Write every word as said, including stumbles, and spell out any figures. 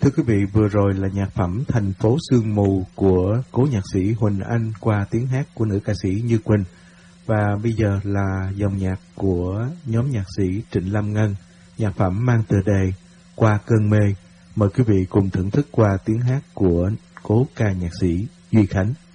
Thưa quý vị, vừa rồi là nhạc phẩm Thành phố sương mù của cố nhạc sĩ Huỳnh Anh qua tiếng hát của nữ ca sĩ Như Quỳnh. Và bây giờ là dòng nhạc của nhóm nhạc sĩ Trịnh Lâm Ngân, nhạc phẩm mang tựa đề Qua cơn mê. Mời quý vị cùng thưởng thức qua tiếng hát của cố ca nhạc sĩ Duy Khánh.